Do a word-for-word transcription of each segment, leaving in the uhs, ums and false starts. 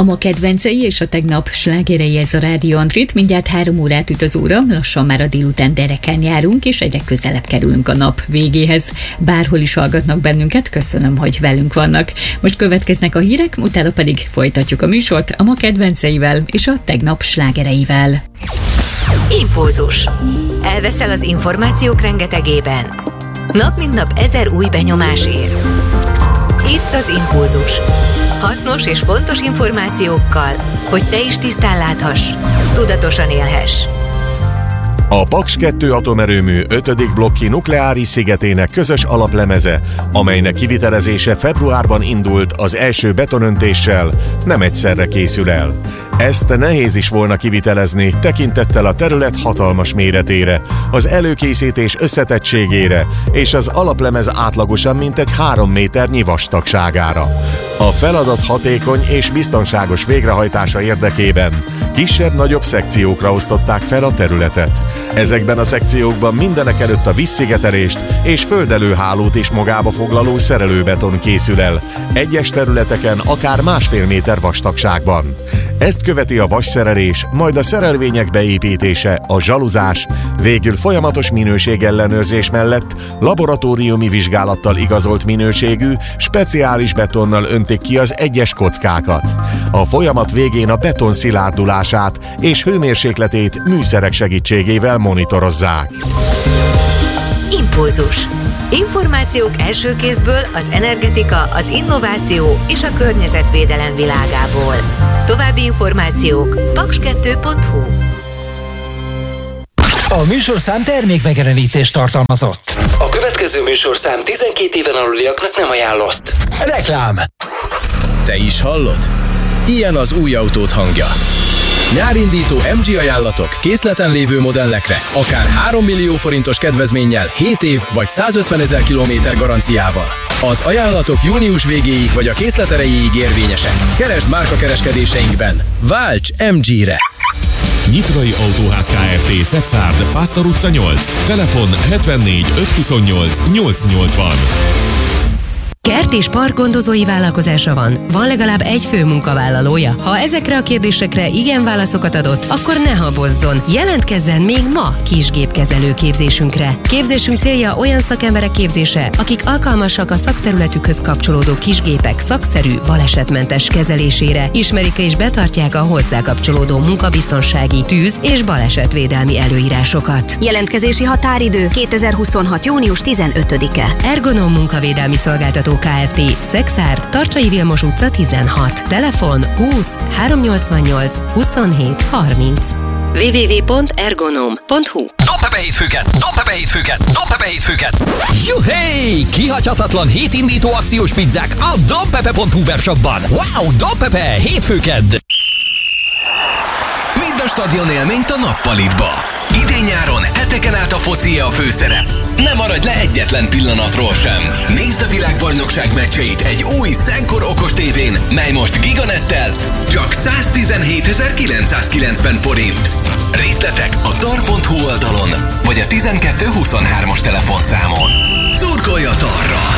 A ma kedvencei és a tegnap slágerei ez a Rádió Antrit. Mindjárt három órát üt az óra, lassan már a délután dereken járunk, és egyre közelebb kerülünk a nap végéhez. Bárhol is hallgatnak bennünket, köszönöm, hogy velünk vannak. Most következnek a hírek, utána pedig folytatjuk a műsort a ma kedvenceivel és a tegnap slágereivel. Impulzus. Elveszel az információk rengetegében. Nap mint nap ezer új benyomás ér. Itt az Impulzus. Hasznos és fontos információkkal, hogy te is tisztán láthass, tudatosan élhess. A Paks kettő atomerőmű ötödik blokki nukleáris szigetének közös alaplemeze, amelynek kivitelezése februárban indult az első betonöntéssel, nem egyszerre készül el. Ezt nehéz is volna kivitelezni, tekintettel a terület hatalmas méretére, az előkészítés összetettségére és az alaplemez átlagosan mintegy három méternyi vastagságára. A feladat hatékony és biztonságos végrehajtása érdekében kisebb-nagyobb szekciókra osztották fel a területet. Ezekben a szekciókban mindenekelőtt a vízszigetelést és földelőhálót is magába foglaló szerelőbeton készül el, egyes területeken akár másfél méter vastagságban. Ezt követi a vasszerelés, majd a szerelvények beépítése, a zsaluzás, végül folyamatos minőségellenőrzés mellett laboratóriumi vizsgálattal igazolt minőségű, speciális betonnal öntik ki az egyes kockákat. A folyamat végén a beton szilárdulását és hőmérsékletét műszerek segítségével monitorozzák. Impulzus. Információk első kézből az energetika, az innováció és a környezetvédelem világából. További információk paks kettő pont hu. A műsorszám termékmegjelenítést tartalmazott. A következő műsorszám tizenkét éven aluliaknak nem ajánlott. Reklám. Te is hallod? Ilyen az új autód hangja. Nyárindító em gé ajánlatok készleten lévő modellekre, akár három millió forintos kedvezménnyel, hét év vagy százötvenezer kilométer garanciával. Az ajánlatok június végéig vagy a készlet erejéig érvényesek. Keresd márkakereskedéseinkben. Válts em gére! Nyitrai Autóház Kft. Szexárd, Pásztor utca nyolc. Telefon hetvennégy ötszázhuszonnyolc nyolcszáznyolcvan. Kert és park gondozói vállalkozása van. Van legalább egy fő munkavállalója. Ha ezekre a kérdésekre igen válaszokat adott, akkor ne habozzon. Jelentkezzen még ma kisgépkezelő képzésünkre. Képzésünk célja olyan szakemberek képzése, akik alkalmasak a szakterületükhöz kapcsolódó kisgépek szakszerű, balesetmentes kezelésére, ismerik és betartják a hozzá kapcsolódó munkabiztonsági, tűz- és balesetvédelmi előírásokat. Jelentkezési határidő kétezer-huszonhat. június tizenötödike. Ergonom munkavédelmi szolgáltató Kft. Szexárd, Tarcsai Vilmos utca tizenhat. Telefon húsz háromszáznyolcvannyolc huszonhét harminc. double-u double-u double-u pont ergonom pont hu. Dobbe hétfőket! Dobbe hétfőket! Dobbe hétfőket! Juhé! Kihagyhatatlan hétindító akciós pizzák a dobpepe pont hu webshopban. Wow! Dobpepe! Hétfőked! Vidd a stadion élményt a nappalitba. Idén-nyáron heteken át a foci a főszerep. Ne maradj le egyetlen pillanatról sem. Nézd a világbajnokság meccseit egy új Szenkor okos tévén, mely most Giganettel csak száztizenhétezer-kilencszázkilencven forint. Részletek a tar pont hu oldalon, vagy a tizenkettő huszonhármas telefonszámon. Szurkolj a Tarral!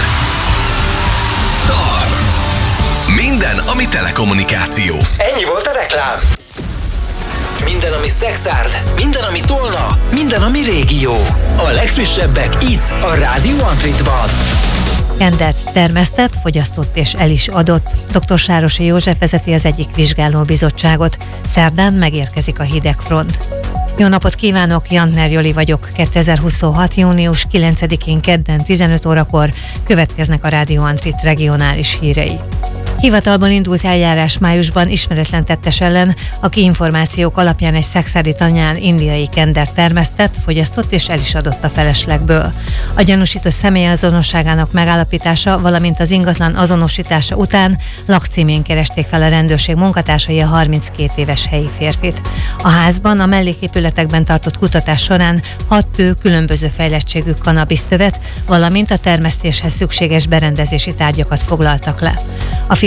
Tar. Minden, ami telekommunikáció. Ennyi volt a reklám. Minden, ami Szexárd, minden, ami Tolna, minden, ami régió. A legfrissebbek itt, a Rádió Antritban. Kendert termesztett, fogyasztott és el is adott. doktor Sárosi József vezeti az egyik vizsgálóbizottságot. Szerdán megérkezik a hidegfront. Jó napot kívánok, Jantner Joli vagyok. kétezer-huszonhat. június kilencedikén kedden tizenöt órakor következnek a Rádió Antrit regionális hírei. Hivatalból indult eljárás májusban ismeretlen tettes ellen, aki információk alapján egy szexárdi tanyán indiai kendert termesztett, fogyasztott és el is adott a feleslegből. A gyanúsított személy azonosságának megállapítása, valamint az ingatlan azonosítása után lakcímén keresték fel a rendőrség munkatársai a harminckét éves helyi férfit. A házban a melléképületekben tartott kutatás során hat tő különböző fejlettségű kanabisztövet, valamint a termesztéshez szükséges berendezési tárgyakat foglaltak le. A fiatal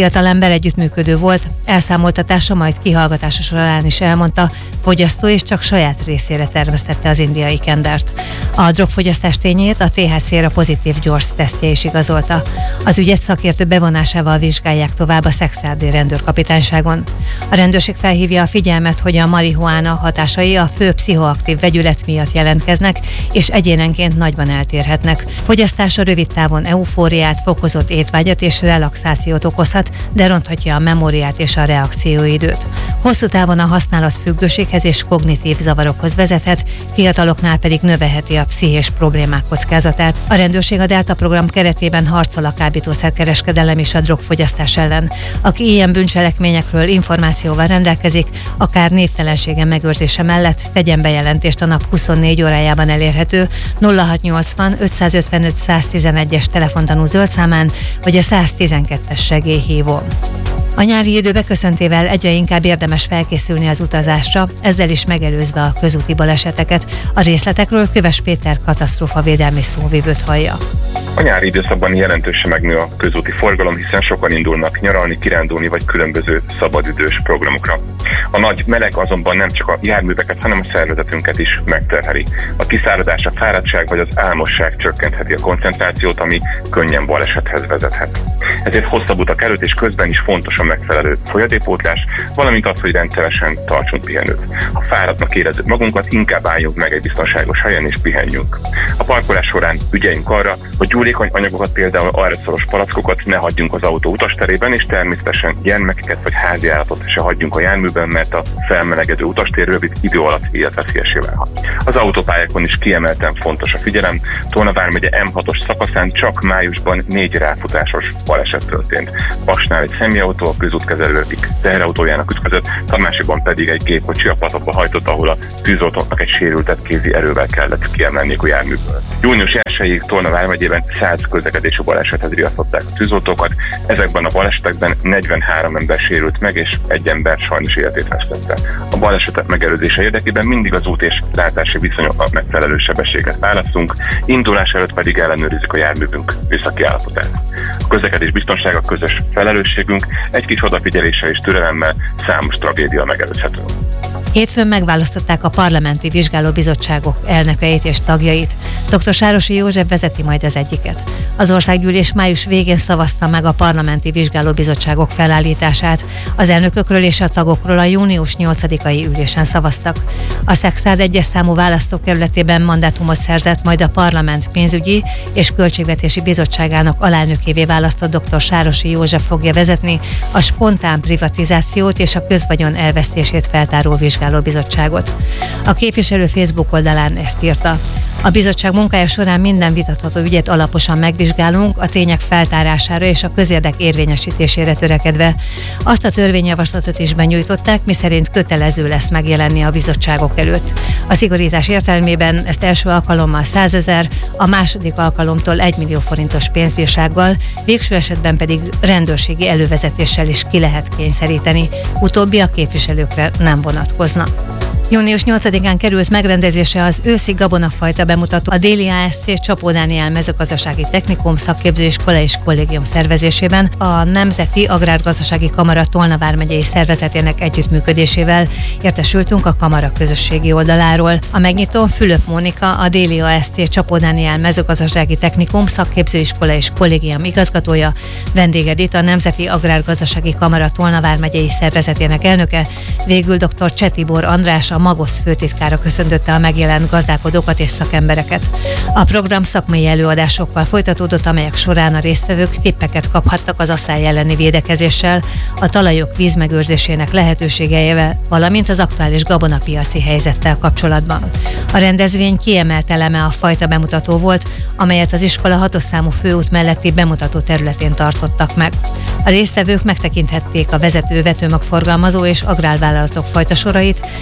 fiatalember együttműködő volt, elszámoltatása, majd kihallgatása során is elmondta, fogyasztó és csak saját részére termesztette az indiai kendert. A drogfogyasztás tényét a té há cé-ra pozitív gyors tesztje is igazolta. Az ügyet szakértő bevonásával vizsgálják tovább a Szekszárdi rendőrkapitányságon. A rendőrség felhívja a figyelmet, hogy a marihuána hatásai a fő pszichoaktív vegyület miatt jelentkeznek, és egyénenként nagyban eltérhetnek. Fogyasztása rövid távon eufóriát, fokozott étvágyat és relaxációt okozhat, de ronthatja a memóriát és a reakcióidőt. Hosszú távon a használat függőséghez és kognitív zavarokhoz vezethet, fiataloknál pedig növelheti a pszichés problémák kockázatát. A rendőrség a Delta program keretében harcol a kábítószerkereskedelem és a drogfogyasztás ellen. Aki ilyen bűncselekményekről információval rendelkezik, akár névtelensége megőrzése mellett tegyen bejelentést a nap huszonnégy órájában elérhető nulla hatszáznyolcvan ötszázötvenöt száztizenegyes telefontanú zöld számán, vagy a száztizenkettes segélyhívón. A nyári idő beköszöntével egyre inkább érdemes felkészülni az utazásra, ezzel is megelőzve a közúti baleseteket. A részletekről Köves Péter katasztrófavédelmi szóvivőt hallja. A nyári időszakban jelentősen megnő a közúti forgalom, hiszen sokan indulnak nyaralni, kirándulni vagy különböző szabadidős programokra. A nagy meleg azonban nem csak a járműveket, hanem a szervezetünket is megterheli. A kiszáradás, a fáradtság vagy az álmosság csökkentheti a koncentrációt, ami könnyen balesethez vezethet. Ezért hosszabb utak előtt és közben is fontos a megfelelő folyadékpótlás, valamint az, hogy rendszeresen tartsunk pihenőt. Ha fáradtnak érezzük magunkat, inkább álljunk meg egy biztonságos helyen és pihenjünk. A parkolás során ügyeljünk arra, hogy gyúlékony anyagokat, például arreszoros palackokat ne hagyjunk az autó utasterében, és természetesen gyermekeket vagy háziállatot se hagyjunk a járműben, mert a felmelegedő utastér rövid idő alatt életveszélyessé válhat. Az autópályákon is kiemelten fontos a figyelem. Tolna vármegye em hatos szakaszán csak májusban négy ráfutásos baleset történt. Vasnál egy személyautó a közútkezelő egyik teherautójának ütközött, a másikban pedig egy gépkocsi a patakba hajtott, ahol a tűzoltóknak egy sérültet kézi erővel kellett kiemelniük a járműből. június elsejéig Tolna vármegyében száz közlekedési balesethez riasztották a tűzoltókat. Ezekben a balesetekben negyvenhárom ember sérült meg, és egy ember sajnos életét vesztette. A balesetek megelőzése érdekében mindig az út és látási viszonyoknak megfelelő sebességet választunk, indulás előtt pedig ellenőrizzük a járművünk műszaki állapotát. A közlekedés biztonsága közös felelősségünk, egy kis odafigyeléssel és türelemmel számos tragédia megelőzhető. Hétfőn megválasztották a parlamenti vizsgálóbizottságok elnökeit és tagjait. dr. Sárosi József vezeti majd az egyiket. Az országgyűlés május végén szavazta meg a parlamenti vizsgálóbizottságok felállítását. Az elnökökről és a tagokról a június nyolcadikai ülésen szavaztak. A Szekszárd egyes számú választókerületében mandátumot szerzett, majd a parlament pénzügyi és költségvetési bizottságának alelnökévé választott dr. Sárosi József fogja vezetni a spontán privatizációt és a közvagyon elvesztését feltáró vizsgálóbizottságot. A képviselő Facebook oldalán ezt írta. A bizottság munkája során minden vitatható ügyet alaposan megvizsgálunk, a tények feltárására és a közérdek érvényesítésére törekedve. Azt a törvényjavaslatot is benyújtották, miszerint kötelező lesz megjelenni a bizottságok előtt. A szigorítás értelmében ezt első alkalommal százezer, a második alkalomtól egy millió forintos pénzbírsággal, végső esetben pedig rendőrségi elővezetéssel is ki lehet kényszeríteni. Utóbbi a képviselőkre nem vonatkozna. június nyolcadikán került megrendezésre az őszi gabonafajta bemutató a Déli á es cé Csapó Dániel mezőgazdasági technikum szakképzőiskola és kollégium szervezésében a Nemzeti Agrárgazdasági Kamara Tolna vármegyei szervezetének együttműködésével. Értesültünk a kamara közösségi oldaláról. A megnyitón Fülöp Mónika, a Déli á es cé Csapó Dániel mezőgazdasági technikum szakképzőiskola és kollégium igazgatója, Vendég Edit, a Nemzeti Agrárgazdasági Kamara Tolna vármegyei szervezetének elnöke, végül dr. Csetibor András, a Magosz főtitkára köszöntötte a megjelent gazdálkodókat és szakembereket. A program szakmai előadásokkal folytatódott, amelyek során a résztvevők tippeket kaphattak az asszály elleni védekezéssel, a talajok vízmegőrzésének lehetőségeivel, valamint az aktuális gabonapiaci helyzettel kapcsolatban. A rendezvény kiemelt eleme a fajta bemutató volt, amelyet az iskola hatos számú főút melletti bemutató területén tartottak meg. A résztvevők megtekinthették a vezető vetőmagforgalmazó és agrárvállalatok fajtasorait, valamint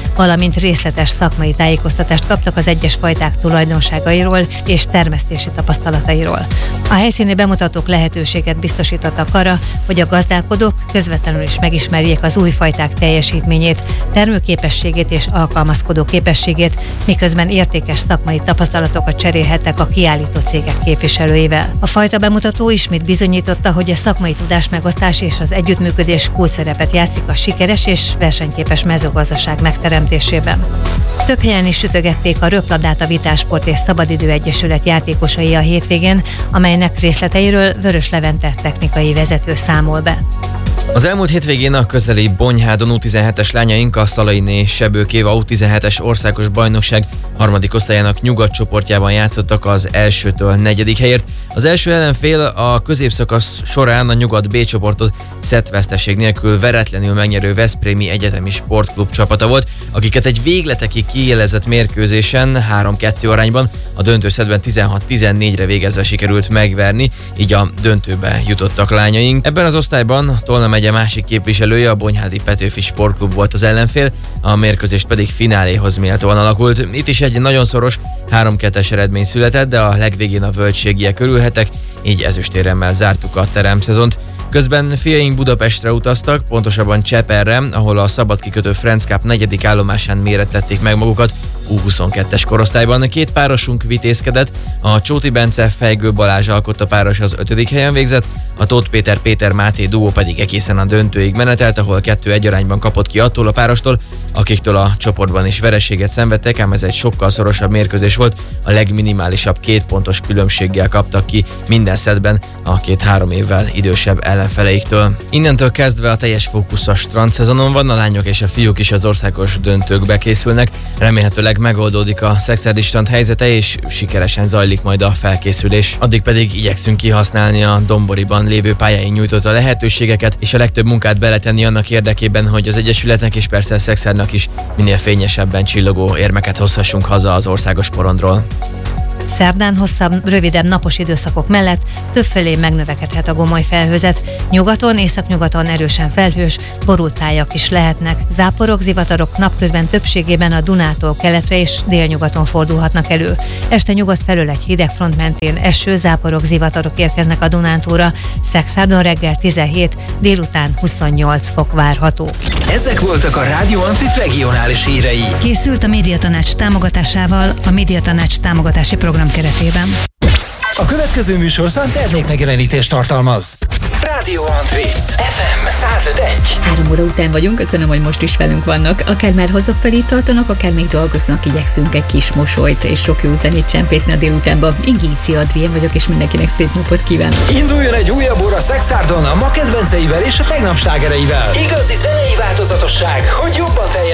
valamint részletes szakmai tájékoztatást kaptak az egyes fajták tulajdonságairól és termesztési tapasztalatairól. A helyszíni bemutatók lehetőséget biztosítottak arra, hogy a gazdálkodók közvetlenül is megismerjék az új fajták teljesítményét, termőképességét és alkalmazkodó képességét, miközben értékes szakmai tapasztalatokat cserélhettek a kiállító cégek képviselőivel. A fajta bemutató ismét bizonyította, hogy a szakmai tudásmegosztás és az együttműködés kulcsszerepet játszik a sikeres és versenyképes mezőgazdaság megteremtésében. Több helyen is sütögették a röplabdát a Vitásport és Szabadidő Egyesület játékosai a hétvégén, amelynek részleteiről Vörös Levente technikai vezető számol be. Az elmúlt hétvégén a közeli Bonyhádon U tizenhetes lányaink a Szalainé Sebőkéva U tizenhetes országos bajnokság harmadik osztályának nyugat csoportjában játszottak az elsőtől negyedik helyért. Az első ellenfél a középszakasz során a nyugat B csoportot szettveszteség nélkül veretlenül megnyerő Veszprémi Egyetemi Sportklub csapata volt, akiket egy végletekig kiélezett mérkőzésen három-kettő arányban a döntőszedben tizenhat tizennégyre végezve sikerült megverni, így a döntőbe jutottak lányaink. Ebben az osztályban Tolna megye másik képviselője, a Bonyhádi Petőfi Sportklub volt az ellenfél, a mérkőzés pedig fináléhoz méltóan alakult. Itt is egy nagyon szoros három-kettes eredmény született, de a legvégén a völgységiek örülhetek, így ezüstéremmel zártuk a teremszezont. Közben fiaink Budapestre utaztak, pontosabban Cseperre, ahol a szabadkikötő Franz Cup negyedik állomásán mérettették meg magukat U huszonkettes korosztályban. Két párosunk vitézkedett, a Csóti Bence Fejgő Balázs alkotta páros az ötödik helyen végzett, a Tóth Péter Péter Máté duó pedig egészen a döntőig menetelt, ahol kettő egy arányban kapott ki attól a párostól, akiktől a csoportban is vereséget szenvedtek, ám ez egy sokkal szorosabb mérkőzés volt, a legminimálisabb két pontos különbséggel kaptak ki minden szettben a két-három évvel idősebb ellenfeleiktől. Innentől kezdve a teljes fókusz a strandszezonon van, a lányok és a fiúk is az országos döntőkbe készülnek, remélhetőleg megoldódik a Szekszárdi strand helyzete, és sikeresen zajlik majd a felkészülés. Addig pedig igyekszünk kihasználni a Domboriban lévő pályáin nyújtott a lehetőségeket, és a legtöbb munkát beletenni annak érdekében, hogy az egyesületnek és persze a Szekszárnak is minél fényesebben csillogó érmeket hozhassunk haza az országos porondról. Szerdán hosszabb, rövidebb napos időszakok mellett többfelé megnövekedhet a gomoly felhőzet. Nyugaton, északnyugaton erősen felhős, borult tájak is lehetnek. Záporok, zivatarok napközben többségében a Dunától keletre és délnyugaton fordulhatnak elő. Este nyugat felől egy hideg front mentén eső, záporok, zivatarok érkeznek a Dunántúlra. Szekszárdon reggel tizenhét, délután huszonnyolc fok várható. Ezek voltak a Rádió Ancit regionális hírei. Készült a Médiatanács támogatásával a Médiatanács támogatási program keretében. A következő műsorszám termékmegjelenítést tartalmaz. Rádió Antrit, ef em száz öt egy. Három óra után vagyunk, köszönöm, hogy most is velünk vannak. Akár már hazafelé tartanak, akár még dolgoznak, igyekszünk egy kis mosolyt és sok jó zenét csempészni a délutánban. Ingíci Adrien vagyok, és mindenkinek szép napot kívánok. Induljon egy újabb óra Szekszárdon a ma kedvenceivel és a tegnap slágereivel. Igazi zenei változatosság, hogy jobban teljesítsen.